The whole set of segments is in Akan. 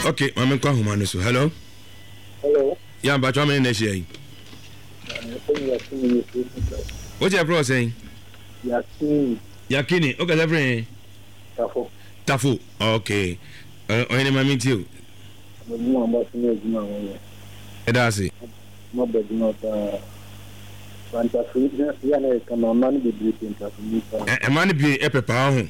Okay, mama kwa huma no so. Hello. Yeah, but I'm in the shade. What's your bro saying? Yakini. Okay, that's friend. Tafu. Okay. Any mammy too. That's it. A man be a pepper.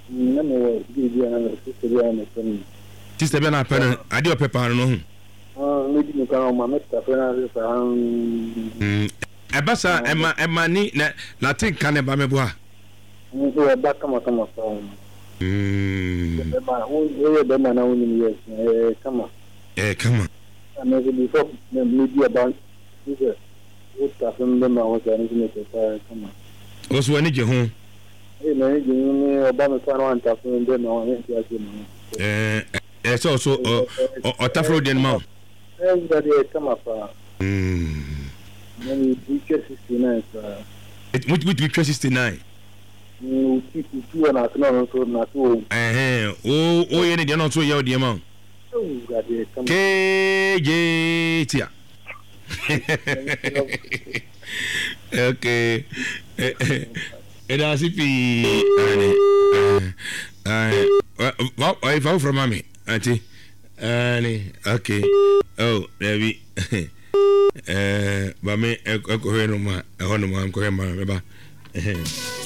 Sister Bena Penn, I do a pepper. No. Abasa, Emma, Latin Canada Meboa. Come on. And maybe before maybe about what happened them I was anything to come on. What's when you home? Obama one tapping them on it's also a tough road in mouth. Everybody come up. Many teachers 69. It would be 69. You keep 2 and a half not two. Oh, you need not so your dear mount. KJ. Okay. It has to be. What I found from mommy, auntie. Okay. Oh, there we. But me, I go here no more. I want to go here,